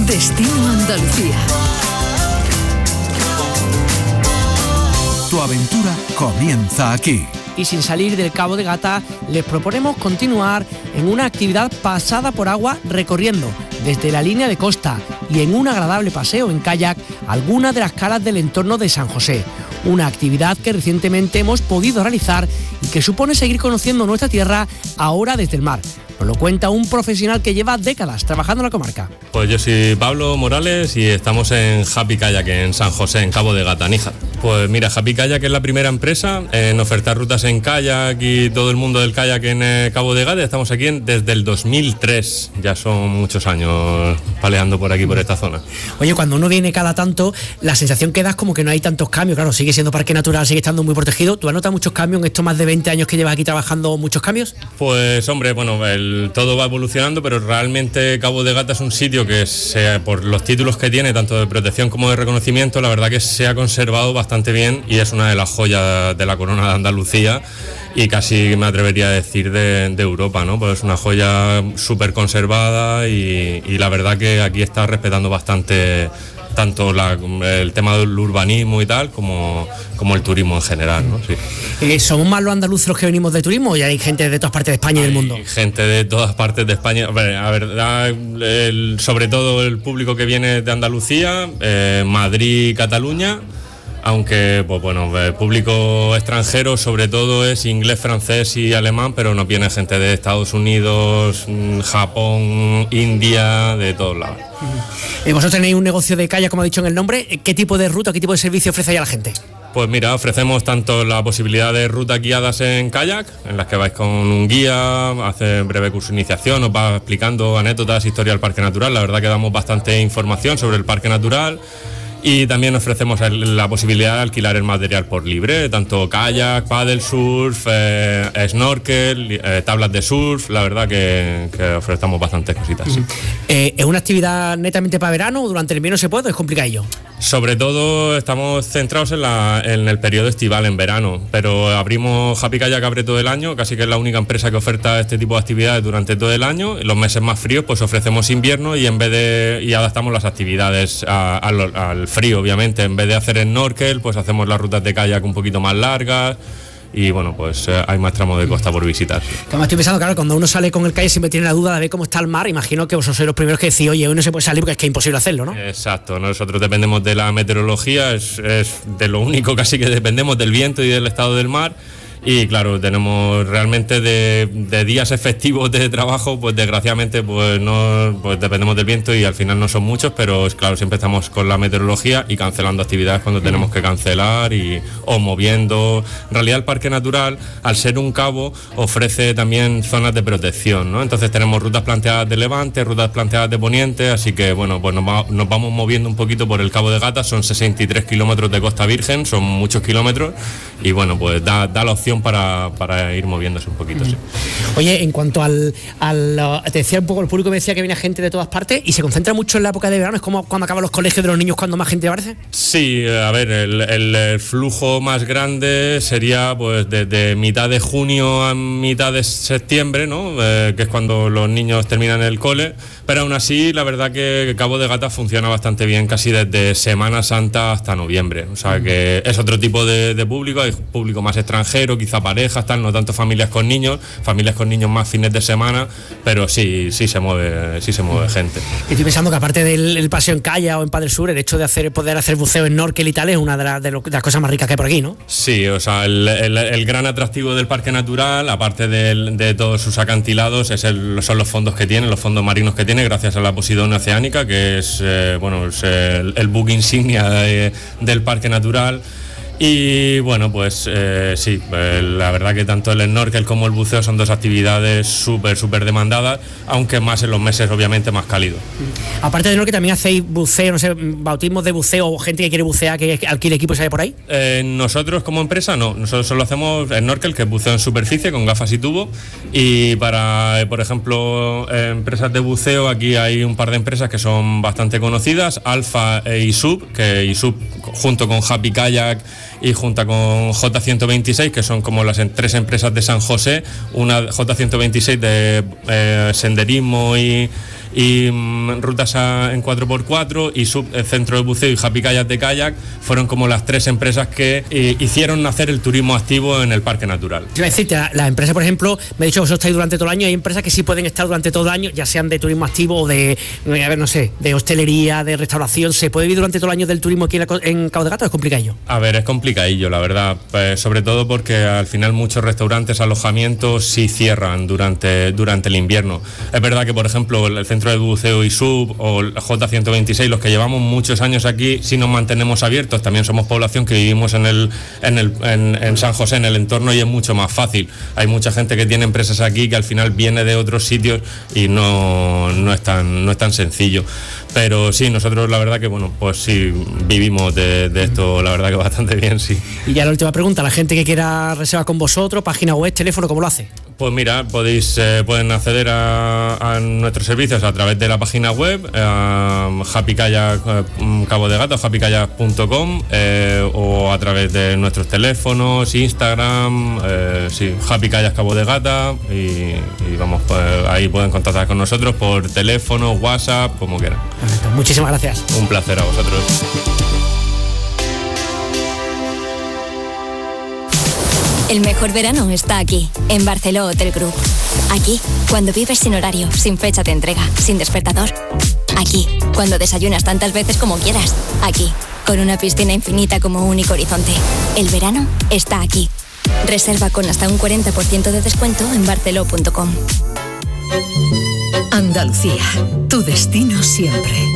Destino Andalucía. Tu aventura comienza aquí. Y sin salir del Cabo de Gata, les proponemos continuar en una actividad pasada por agua recorriendo desde la línea de costa y en un agradable paseo en kayak algunas de las calas del entorno de San José. Una actividad que recientemente hemos podido realizar y que supone seguir conociendo nuestra tierra ahora desde el mar. Nos lo cuenta un profesional que lleva décadas trabajando en la comarca. Pues yo soy Pablo Morales y estamos en Happy Kayak en San José, en Cabo de Gata, Níjar. Pues mira, Happy Kayak es la primera empresa en ofertar rutas en kayak y todo el mundo del kayak en Cabo de Gata. Estamos aquí desde el 2003, ya son muchos años paleando por aquí, por esta zona. Oye, cuando uno viene cada tanto, la sensación que da es como que no hay tantos cambios. Claro, sigue siendo parque natural, sigue estando muy protegido. ¿Tú has notado muchos cambios en estos más de 20 años que llevas aquí trabajando, muchos cambios? Pues hombre, bueno, todo va evolucionando, pero realmente Cabo de Gata es un sitio que por los títulos que tiene, tanto de protección como de reconocimiento, la verdad que se ha conservado bastante bien y es una de las joyas de la corona de Andalucía y casi me atrevería a decir de Europa, ¿no? Pues es una joya súper conservada y la verdad que aquí está respetando bastante tanto el tema del urbanismo y tal, como el turismo en general, ¿no? Sí. ¿Somos más los andaluces los que venimos de turismo o ya hay gente de todas partes de España y del mundo? Gente de todas partes de España. La verdad, sobre todo el público que viene de Andalucía, Madrid y Cataluña, aunque pues bueno, el público extranjero sobre todo es inglés, francés y alemán, pero nos viene gente de Estados Unidos, Japón, India, de todos lados. Vosotros tenéis un negocio de kayak, como ha dicho en el nombre. ¿Qué tipo de ruta, qué tipo de servicio ofrecéis a la gente? Pues mira, ofrecemos tanto la posibilidad de rutas guiadas en kayak, en las que vais con un guía, hace breve curso de iniciación, os va explicando anécdotas, historia del parque natural. La verdad que damos bastante información sobre el parque natural. Y también ofrecemos la posibilidad de alquilar el material por libre, tanto kayak, paddle surf, snorkel, tablas de surf. La verdad que ofrecemos bastantes cositas. Sí. ¿Es una actividad netamente para verano o durante el invierno se puede o es complicadillo? Sobre todo estamos centrados en el periodo estival, en verano, pero abrimos Happy Kayak abre todo el año, casi que es la única empresa que oferta este tipo de actividades durante todo el año. En los meses más fríos pues ofrecemos invierno y adaptamos las actividades al frío, obviamente. En vez de hacer snorkel, pues hacemos las rutas de kayak un poquito más largas. Y bueno, pues hay más tramos de costa por visitar. Como estoy pensando, claro, cuando uno sale con el kayak siempre tiene la duda de ver cómo está el mar. Imagino que vosotros sois los primeros que decís, oye, hoy no se puede salir porque es que es imposible hacerlo, ¿no? Exacto, nosotros dependemos de la meteorología, es de lo único casi que dependemos, del viento y del estado del mar. Y claro, tenemos realmente de días efectivos de trabajo, pues desgraciadamente pues dependemos del viento y al final no son muchos, pero claro, siempre estamos con la meteorología y cancelando actividades cuando tenemos que cancelar o moviendo. En realidad el parque natural, al ser un cabo, ofrece también zonas de protección, ¿no? Entonces tenemos rutas planteadas de levante, rutas planteadas de poniente, así que bueno, pues nos vamos moviendo un poquito por el Cabo de Gata. Son 63 kilómetros de costa virgen, son muchos kilómetros y bueno, pues da la opción para ir moviéndose un poquito. Sí. Oye, en cuanto te decía un poco, el público me decía que viene gente de todas partes y se concentra mucho en la época de verano. ¿Es como cuando acaban los colegios de los niños, cuando más gente aparece? Sí, a ver, el flujo más grande sería pues desde mitad de junio a mitad de septiembre, ¿no? Que es cuando los niños terminan el cole, pero aún así la verdad que Cabo de Gata funciona bastante bien casi desde Semana Santa hasta noviembre, o sea que es otro tipo de público, hay público más extranjero, quizá parejas, tal, no tanto familias con niños más fines de semana, pero sí se mueve gente. Estoy pensando que aparte del paseo en kayak o en paddle surf, el hecho de poder hacer buceo en snorkel y tal es una de las cosas más ricas que hay por aquí, ¿no? Sí, o sea, el gran atractivo del parque natural, aparte de todos sus acantilados, son los fondos que tiene, los fondos marinos que tiene, gracias a la Posidonia oceánica, que es el buque insignia del parque natural. Y bueno, pues sí, la verdad que tanto el snorkel como el buceo son dos actividades súper demandadas, aunque más en los meses obviamente más cálidos. Aparte de snorkel, ¿también hacéis buceo, no sé, bautismos de buceo o gente que quiere bucear, que alquile equipo y sale por ahí? Nosotros como empresa no, nosotros solo hacemos snorkel, que es buceo en superficie con gafas y tubo, y para, por ejemplo, empresas de buceo, aquí hay un par de empresas que son bastante conocidas, Alfa e ISUB, que ISUB junto con Happy Kayak y junto con J126, que son como las tres empresas de San José, una J126 de senderismo y y rutas en 4x4 y Centro de Buceo y Happy Kayak de Kayak fueron como las 3 empresas que hicieron nacer el turismo activo en el Parque Natural. Quiero decirte, la empresa, por ejemplo, me he dicho que vosotros estáis durante todo el año, hay empresas que sí pueden estar durante todo el año, ya sean de turismo activo o de, no sé, de hostelería, de restauración. ¿Se puede vivir durante todo el año del turismo aquí en Cabo de Gata o es complicadillo? A ver, es complicadillo, la verdad, pues, sobre todo porque al final muchos restaurantes, alojamientos sí cierran durante el invierno. Es verdad que, por ejemplo, el Centro de Buceo y Sub o el J126, los que llevamos muchos años aquí, sí nos mantenemos abiertos. También somos población que vivimos en San José, en el entorno, y es mucho más fácil. Hay mucha gente que tiene empresas aquí que al final viene de otros sitios y no es tan sencillo. Pero sí, nosotros la verdad que, bueno, pues sí, vivimos de esto, la verdad que bastante bien, sí. Y ya la última pregunta, la gente que quiera reservar con vosotros, página web, teléfono, ¿cómo lo hace? Pues mira, pueden acceder a nuestros servicios a través de la página web, Happy Kayak Cabo de Gata, happykayak.com, o a través de nuestros teléfonos, Instagram, Happy Kayak Cabo de Gata, y vamos, pues ahí pueden contactar con nosotros por teléfono, WhatsApp, como quieran. Perfecto. Muchísimas gracias. Un placer a vosotros. El mejor verano está aquí, en Barceló Hotel Group. Aquí, cuando vives sin horario, sin fecha de entrega, sin despertador. Aquí, cuando desayunas tantas veces como quieras. Aquí, con una piscina infinita como único horizonte. El verano está aquí. Reserva con hasta un 40% de descuento en barceló.com. Andalucía, tu destino siempre.